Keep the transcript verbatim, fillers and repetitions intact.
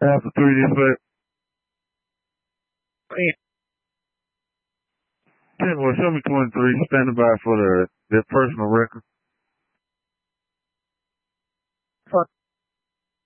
After three this way. ten, well, show me twenty-three. Standing by for the their personal record.